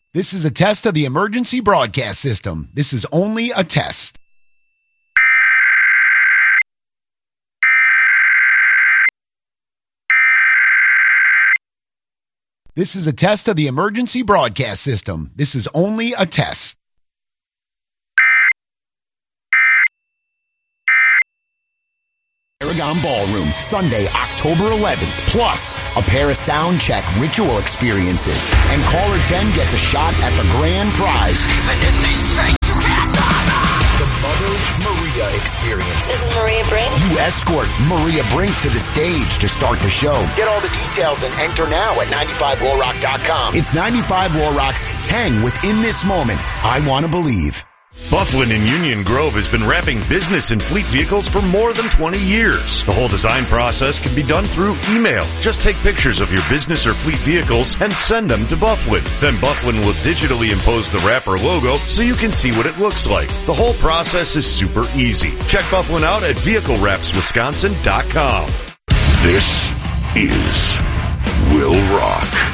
This is a test of the emergency broadcast system. This is only a test. This is a test of the emergency broadcast system. This is only a test. Aragon Ballroom, Sunday, October 11th. Plus, a pair of sound check ritual experiences. And caller 10 gets a shot at the grand prize. Even in this thing, you can't stop. The Mother Maria Experience. This is Maria Brink. You escort Maria Brink to the stage to start the show. Get all the details and enter now at 95wallrock.com. It's 95 Wall Rock's Hang Within This Moment. I Want to Believe. Bufflin in Union Grove has been wrapping business and fleet vehicles for more than 20 years. The whole design process can be done through email. Just take pictures of your business or fleet vehicles and send them to Bufflin. Then Bufflin will digitally impose the wrapper logo so you can see what it looks like. The whole process is super easy. Check Bufflin out at VehicleWrapsWisconsin.com. This is Will Rock.